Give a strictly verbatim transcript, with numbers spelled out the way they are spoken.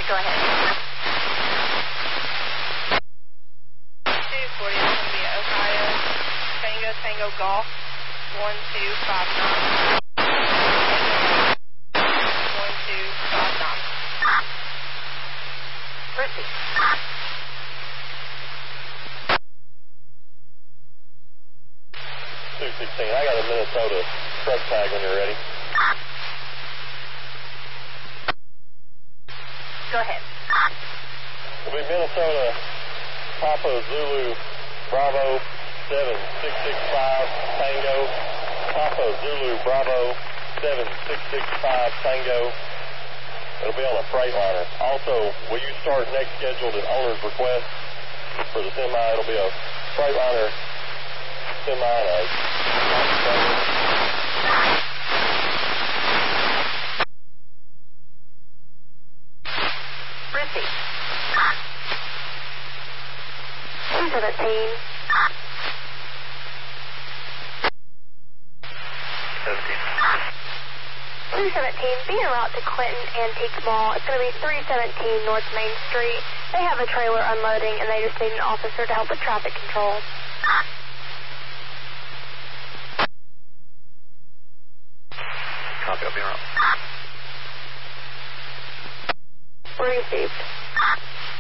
Go ahead. two forty, it's going to be Ohio, Tango, Tango, Golf, one two five nine. one two five nine. Proceed. two sixteen, I got a Minnesota truck tag when you're ready. Go ahead. It'll be Minnesota, Papa Zulu, Bravo, seven six six five, Tango, Papa Zulu, Bravo, seven six six five, Tango. It'll be on a Freightliner. Also, will you start next scheduled at owner's request for the semi? It'll be a Freightliner semi. Uh, Proceed. two seventeen. seventeen. two seventeen, be en route to Clinton Antique Mall. It's going to be three seventeen North Main Street. They have a trailer unloading, and they just need an officer to help with traffic control. Copy, I'll be around. Received.